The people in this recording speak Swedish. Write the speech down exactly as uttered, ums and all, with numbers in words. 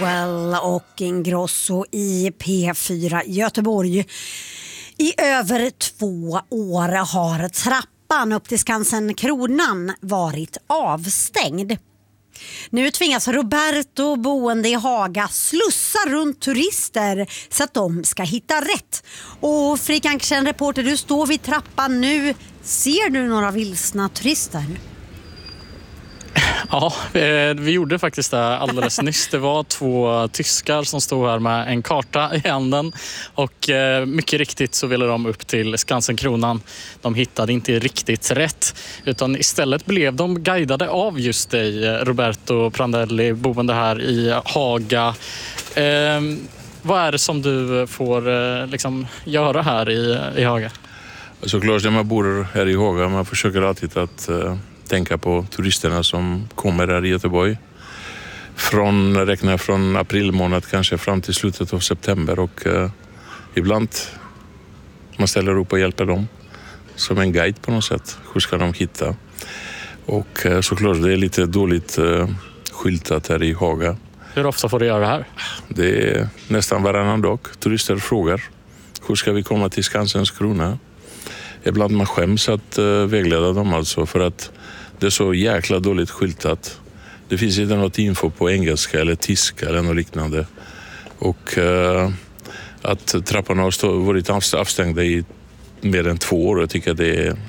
Well och Ingrosso i P fyra Göteborg. I över två år har trappan upp till Skansen Kronan varit avstängd. Nu tvingas Roberto, boende i Haga, slussa runt turister så att de ska hitta rätt. Och Fredrik Ankersen, reporter, du står vid trappan nu. Ser du några vilsna turister? Ja, vi gjorde faktiskt det alldeles nyss. Det var två tyskar som stod här med en karta i handen och mycket riktigt så ville de upp till Skansen Kronan. De hittade inte riktigt rätt utan istället blev de guidade av just dig, Roberto Prandelli, boende här i Haga. Eh, vad är det som du får eh, liksom göra här i, i Haga? Såklart när man bor här i Haga, man försöker alltid att uh, tänka på turisterna som kommer här i Göteborg. Från, räknar från april månad kanske fram till slutet av september och uh, ibland man ställer upp och hjälper dem som en guide på något sätt. Hur ska de hitta? Och uh, såklart det är lite dåligt uh, skyltat här i Haga. Hur ofta får du göra det här? Det är nästan varannan dag. Turister frågar hur ska vi komma till Skansens Krona? Ibland man skäms att uh, vägleda dem alltså för att det är så jäkla dåligt skyltat. Det finns inte något info på engelska eller tyska eller något liknande. Och uh, att trapporna har stå, varit avstängda i mer än två år, jag tycker det är